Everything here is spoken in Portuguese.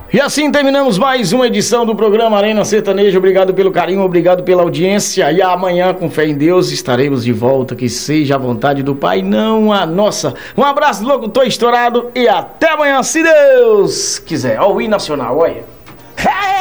E assim terminamos mais uma edição do programa Arena Sertaneja. Obrigado pelo carinho, obrigado pela audiência. E amanhã, com fé em Deus, estaremos de volta. Que seja a vontade do Pai, não a nossa. Um abraço do locutor estourado e até amanhã, se Deus quiser. Ó, o hino nacional, olha.